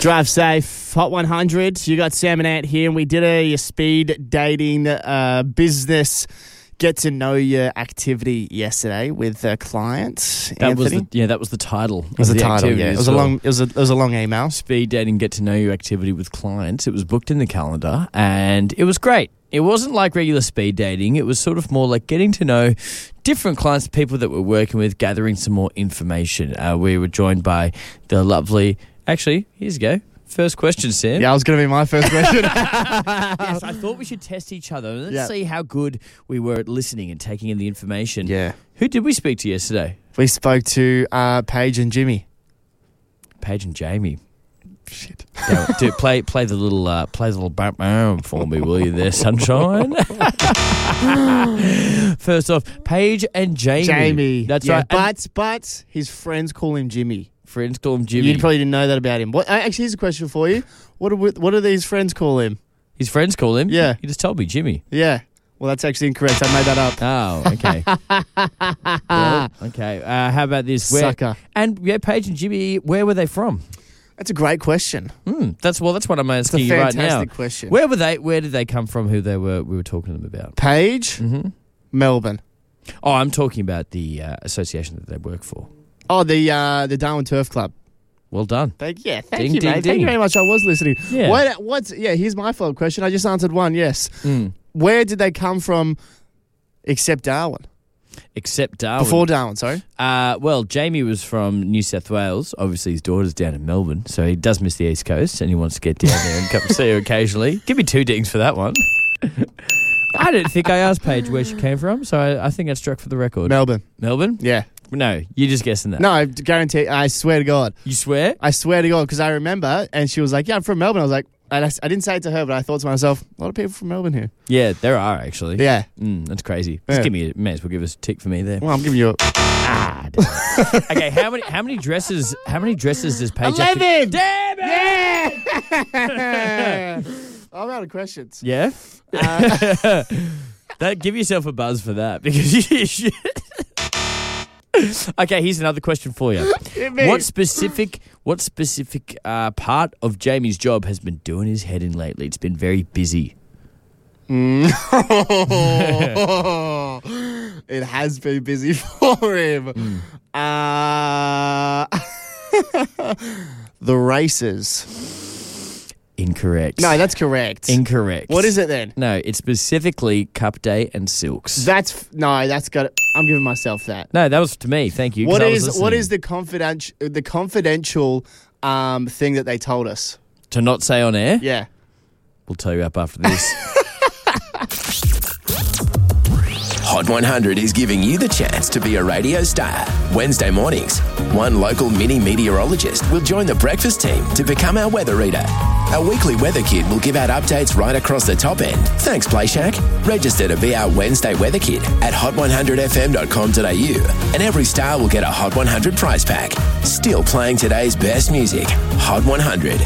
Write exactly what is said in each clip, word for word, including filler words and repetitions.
Drive safe. Hot one hundred. You got Sam and Ant here, and we did a, a speed dating uh, business get to know your activity yesterday with a client. That Anthony. was the, yeah, that was the title. It was of the the title. activity Yeah, it as was a well. long. It was a, it was a long email. Speed dating, get to know you activity with clients. It was booked in the calendar, and it was great. It wasn't like regular speed dating. It was sort of more like getting to know different clients, people that we're working with, gathering some more information. Uh, we were joined by the lovely. Actually, here's you go. First question, Sam. Yeah, I was going to be my first question. Yes, I thought we should test each other. Let's Yeah. see how good we were at listening and taking in the information. Yeah. Who did we speak to yesterday? We spoke to uh, Paige and Jimmy. Paige and Jamie. Shit. Yeah, dude, play play the little uh, play the little bam bam for me, will you, there, sunshine? First off, Paige and Jamie. Jamie. That's yeah, right. And But but his friends call him Jimmy. friends call him Jimmy. You probably didn't know that about him. What? Actually, here's a question for you. What do we, what do these friends call him? His friends call him. Yeah. He just told me Jimmy. Yeah. Well, that's actually incorrect. I made that up. Oh, okay. Well, okay. Uh, how about this? Where, Sucker. And yeah, Paige and Jimmy. Where were they from? That's a great question. Hmm. That's well. That's what I'm It's a asking you right fantastic now. question. Where were they? Where did they come from? Who they were? We were talking to them about. Paige, Mm-hmm. Melbourne. Oh, I'm talking about the uh, association that they work for. Oh, the uh, the Darwin Turf Club. Well done. Thank, yeah, thank Ding, you, ding, mate. Thank you ding. very much. I was listening. Yeah. What, what's, yeah, here's my follow-up question. I just answered one, yes. Mm. Where did they come from except Darwin? Except Darwin. Before Darwin, sorry. Uh, well, Jamie was from New South Wales. Obviously, his daughter's down in Melbourne, so he does miss the East Coast, and he wants to get down there and come see her occasionally. Give me two dings for that one. I don't think I asked Paige where she came from, so I, I think I struck for the record. Melbourne. Melbourne? Yeah. No, you're just guessing that. No, I guarantee, I swear to God. You swear? I swear to God, because I remember, and she was like, yeah, I'm from Melbourne. I was like, and I, I didn't say it to her, but I thought to myself, a lot of people from Melbourne here. Yeah, there are actually. Yeah. Mm, that's crazy. Just Yeah. give me a, may as well give us a tick for me there. Well, I'm giving you a... Ah, damn it. Okay, how many how many dresses how many dresses does Paige have to- eleven! Damn it! Yeah! I'm out of questions. Yeah? Uh, That, give yourself a buzz for that because you should. Okay, here's another question for you. Hit me. What specific what specific uh, part of Jamie's job has been doing his head in lately? It's been very busy. Mm. It has been busy for him. Uh, the races. Incorrect. No, that's correct. Incorrect. What is it then? No, it's specifically Cup Day and Silks. That's no. That's got. I'm giving myself that. no, that was to me. Thank you. 'cause What I was is what listening. is the confidential the confidential um, thing that they told us? to not say on air? Yeah. We'll tell you up after this. Hot one hundred is giving you the chance to be a radio star. Wednesday mornings, one local mini meteorologist will join the breakfast team to become our weather reader. Our weekly weather kid will give out updates right across the top end. Thanks, PlayShack. Register to be our Wednesday weather kid at hot one hundred f m dot com dot a u, and every star will get a Hot one hundred prize pack. Still playing today's best music. Hot one hundred.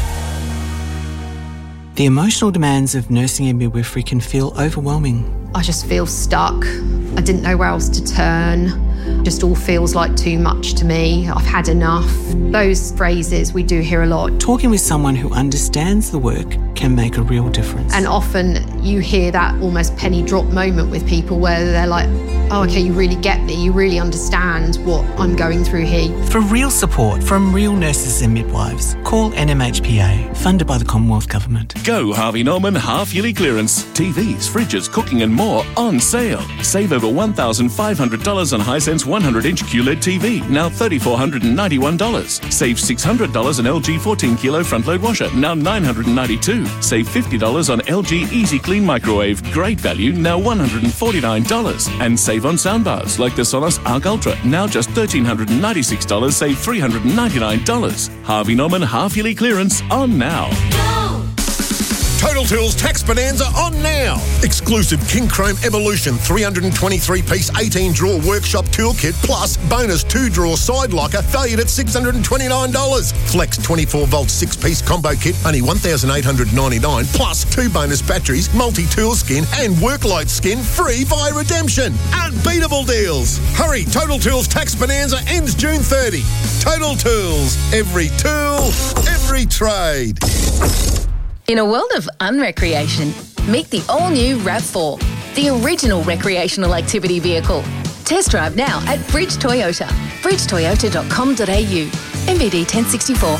The emotional demands of nursing and midwifery can feel overwhelming. I just feel stuck. I didn't know where else to turn. Just all feels like too much to me. I've had enough. Those phrases we do hear a lot. Talking with someone who understands the work can make a real difference. And often you hear that almost penny drop moment with people where they're like, oh, okay, you really get me. You really understand what I'm going through here. For real support from real nurses and midwives, call N M H P A, funded by the Commonwealth Government. Go Harvey Norman half-yearly clearance. T Vs, fridges, cooking and more on sale. Save over one thousand five hundred dollars on Hisense one hundred inch Q L E D T V, now three thousand four hundred ninety-one dollars. Save six hundred dollars on L G fourteen kilo front-load washer, now nine hundred ninety-two dollars. Save fifty dollars on L G Easy Clean microwave, great value, now one hundred forty-nine dollars. And save on soundbars like the Sonos Arc Ultra, now just one thousand three hundred ninety-six dollars, save three hundred ninety-nine dollars. Harvey Norman half-yearly clearance on now. Total Tools Tax Bonanza on now. Exclusive King Chrome Evolution three hundred twenty-three piece eighteen drawer workshop toolkit plus bonus two drawer side locker valued at six hundred twenty-nine dollars. Flex twenty-four volt six piece combo kit only one thousand eight hundred ninety-nine dollars plus two bonus batteries, multi-tool skin and worklight skin free via redemption. Unbeatable deals. Hurry, Total Tools Tax Bonanza ends June thirtieth. Total Tools. Every tool, every every trade. In a world of unrecreation, meet the all-new RAV four, the original recreational activity vehicle. Test drive now at Bridge Toyota, bridge toyota dot com dot a u, M V D ten sixty-four.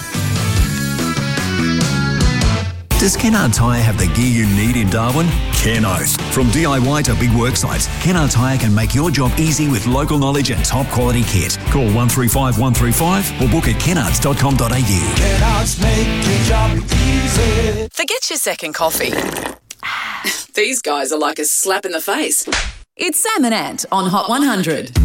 Does Kennard Tyre have the gear you need in Darwin? Kenos. From D I Y to big work sites, Kennard Tyre can make your job easy with local knowledge and top quality kit. Call one three five one three five or book at kennards dot com dot a u. Kennards make your job easy. Forget your second coffee. These guys are like a slap in the face. It's Sam and Ant on Hot one hundred.